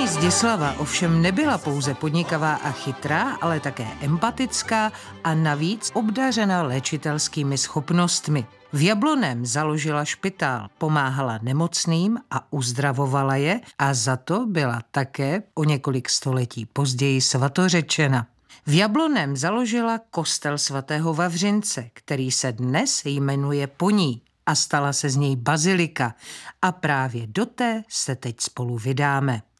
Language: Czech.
Paní Zdislava ovšem nebyla pouze podnikavá a chytrá, ale také empatická a navíc obdařena léčitelskými schopnostmi. V Jablonném založila špitál, pomáhala nemocným a uzdravovala je a za to byla také o několik století později svatořečena. V Jablonném založila kostel svatého Vavřince, který se dnes jmenuje po ní a stala se z něj bazilika a právě do té se teď spolu vydáme.